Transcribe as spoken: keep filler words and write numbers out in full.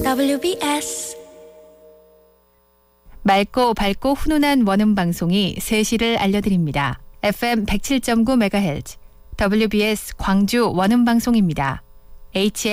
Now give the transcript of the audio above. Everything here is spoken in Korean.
더블유비에스 맑고 밝고 훈훈한 원음 방송이 세 시를 알려드립니다. 에프엠 백칠 점 구 메가헤르츠 더블유비에스 광주 원음 방송입니다. 에이치